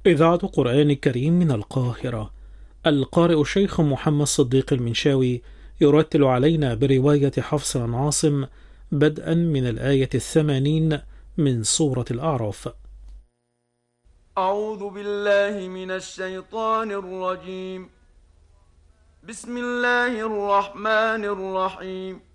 إذاعة قرآن كريم من القاهرة. القارئ الشيخ محمد صديق المنشاوي يرتل علينا برواية حفص عن عاصم بدءا من الآية 80 من سورة الأعراف. أعوذ بالله من الشيطان الرجيم. بسم الله الرحمن الرحيم.